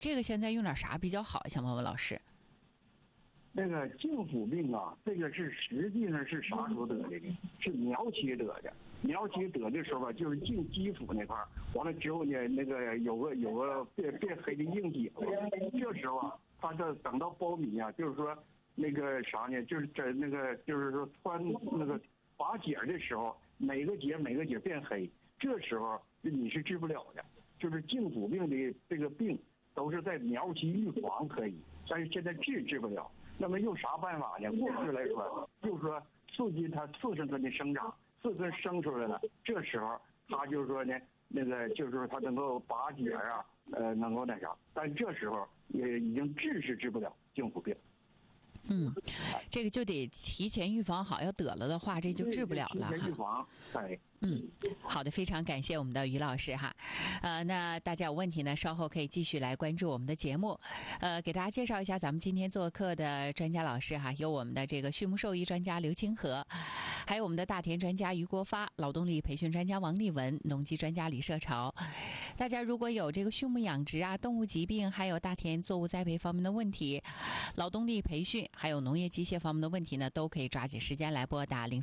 这个现在用点啥比较好？想问问老师。 那个净腐病啊，这个是实际上是啥时候得的呢？是苗期得的。苗期得的时候吧，就是净肌肤那块儿，完了之后呢，那个有个变黑的硬结子。这时候啊，他这等到苞米啊，就是说那个啥呢，就是在那个就是说穿那个拔节的时候，每个节变黑，这时候你是治不了的。就是净腐病的这个病都是在苗期预防可以，但是现在治不了。那么用啥办法呢？过去来说，就是说刺激它次生根的生长，次根生出来了，这时候它就是说呢，那个就是说它能够拔节啊，能够那啥，但这时候也已经是治不了净腐病。 这个就得提前预防好，要得了的话，这就治不了了。 提前预防，对。 好的，非常感谢我们的于老师哈。那大家有问题呢，稍后可以继续来关注我们的节目。给大家介绍一下咱们今天做客的专家老师哈，有我们的这个畜牧兽医专家刘清和，还有我们的大田专家于国发，劳动力培训专家王丽文，农机专家李社潮。大家如果有这个畜牧养殖啊、动物疾病，还有大田作物栽培方面的问题，劳动力培训还有农业机械方面的问题呢，都可以抓紧时间来拨打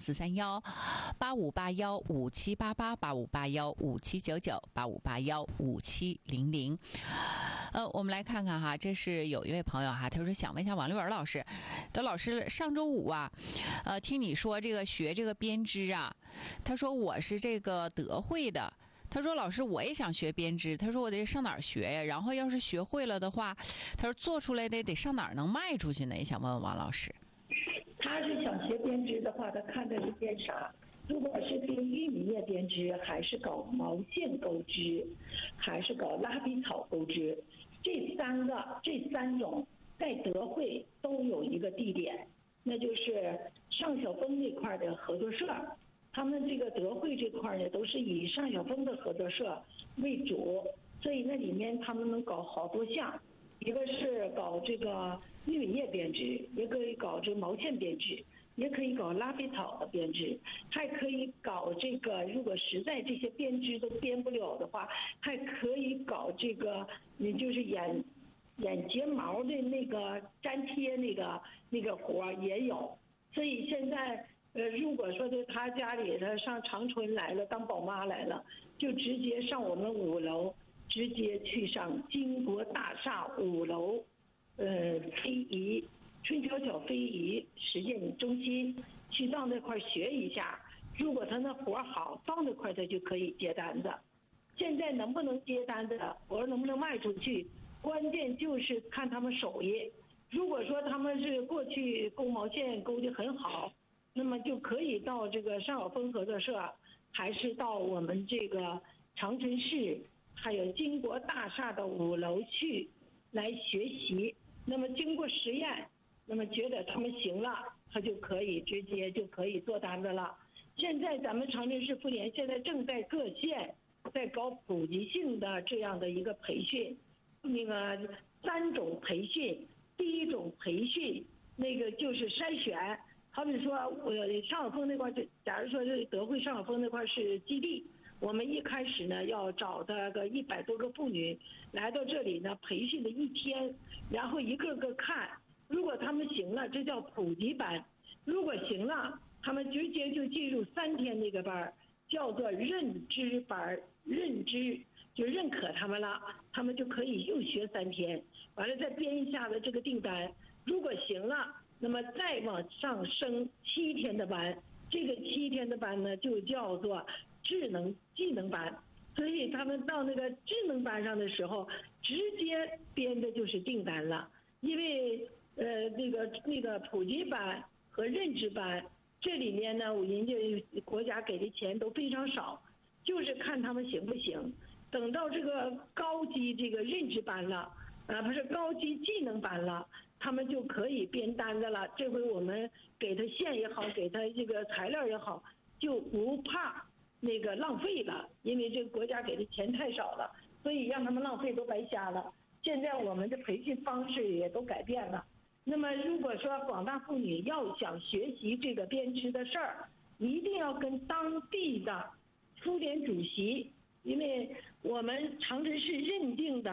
0431-8581-5788，8581-5799，8581-5700。我们来看看哈，这是有一位朋友哈，他说想问一下王丽文老师，的老师上周五啊，听你说这个学这个编织啊，他说我是这个德惠的。他说老师我也想学编织，他说我得上哪儿学呀？然后要是学会了的话，他说做出来的得上哪儿能卖出去呢？也想问问王老师。 他是想学编织的话，他看的是编啥？如果是编玉米叶编织，还是搞毛线钩织，还是搞拉比草钩织，这三种在德惠都有一个地点，那就是尚晓峰那块的合作社。他们这个德惠这块呢，都是以尚晓峰的合作社为主，所以那里面他们能搞好多项，一个是搞这个玉米叶编织，也可以搞这个毛线编织，也可以搞拉比草的编织，还可以搞这个，如果实在这些编织都编不了的话，还可以搞这个，也就是眼睫毛的那个粘贴那个活也有。所以现在如果说是他家里他上长春来了，当宝妈来了，就直接上我们5楼，直接去上金国大厦5楼非遗春巧巧非遗实践中心，去到那块学一下。如果他那活好，到那块他就可以接单子。现在能不能接单子，活能不能卖出去，关键就是看他们手艺。如果说他们是过去钩毛线钩得很好，那么就可以到这个尚晓峰合作社，还是到我们这个长春市还有金国大厦的5楼去来学习。那么经过实验，那么觉得他们行了，他就可以直接就可以做单子了。现在咱们长春市妇联现在正在各县在搞普及性的这样的一个培训，那个3种培训。第一种培训，那个就是筛选，好比说尚晓峰那块，假如说是德惠尚晓峰那块是基地，我们一开始呢要找到个100多个妇女来到这里呢，培训的1天，然后一个个看，如果他们行了，这叫普及班；如果行了，他们直接就进入3天那个班，叫做认知班，认知就认可他们了，他们就可以又学3天，完了再编一下子这个订单。如果行了，那么再往上升7天的班，这个7天的班呢就叫做技能班。所以他们到那个智能班上的时候，直接编的就是订单了。因为那个普及班和认知班这里面呢，人家国家给的钱都非常少，就是看他们行不行。等到这个高级这个认知班了，不是高级技能班了，他们就可以编单子了。这回我们给他线也好，给他这个材料也好，就不怕那个浪费了，因为这个国家给的钱太少了，所以让他们浪费都白瞎了。现在我们的培训方式也都改变了。那么如果说广大妇女要想学习这个编织的事儿，一定要跟当地的妇联主席，因为我们长春市认定的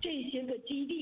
这些个基地